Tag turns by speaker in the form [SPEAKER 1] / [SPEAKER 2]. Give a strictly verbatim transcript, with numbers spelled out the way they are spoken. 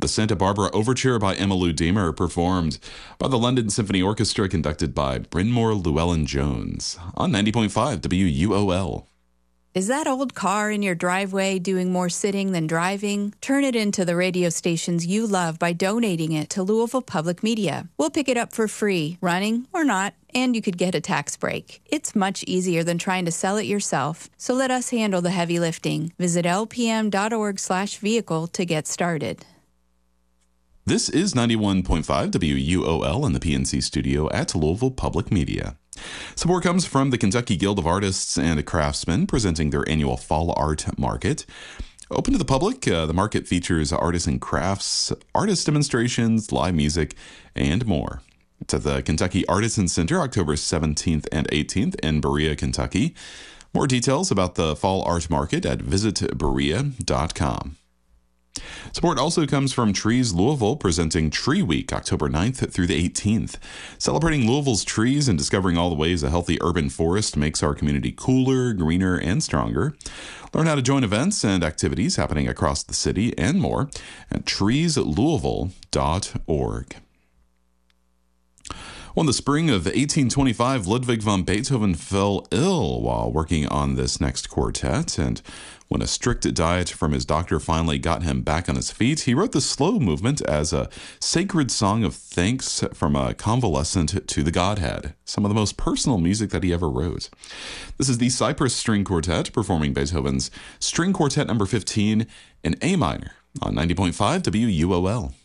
[SPEAKER 1] The Santa Barbara Overture by Emmylou Deemer, performed by the London Symphony Orchestra, conducted by Brynmore Llewellyn-Jones on ninety point five W U O L.
[SPEAKER 2] Is that old car in your driveway doing more sitting than driving? Turn it into the radio stations you love by donating it to Louisville Public Media. We'll pick it up for free, running or not, and you could get a tax break. It's much easier than trying to sell it yourself, so let us handle the heavy lifting. Visit lpm.org slash vehicle to get started.
[SPEAKER 1] This is ninety-one point five W U O L in the P N C studio at Louisville Public Media. Support comes from the Kentucky Guild of Artists and Craftsmen, presenting their annual Fall Art Market. Open to the public, uh, the market features artists and crafts, artist demonstrations, live music, and more. It's at the Kentucky Artisan Center, October seventeenth and eighteenth in Berea, Kentucky. More details about the Fall Art Market at visit berea dot com. Support also comes from Trees Louisville, presenting Tree Week, October ninth through the eighteenth. Celebrating Louisville's trees and discovering all the ways a healthy urban forest makes our community cooler, greener, and stronger. Learn how to join events and activities happening across the city and more at trees louisville dot org. Well, in the spring of eighteen twenty-five, Ludwig van Beethoven fell ill while working on this next quartet, and when a strict diet from his doctor finally got him back on his feet, he wrote the slow movement as a sacred song of thanks from a convalescent to the Godhead, some of the most personal music that he ever wrote. This is the Cypress String Quartet performing Beethoven's String Quartet number fifteen in A minor on ninety point five W U O L.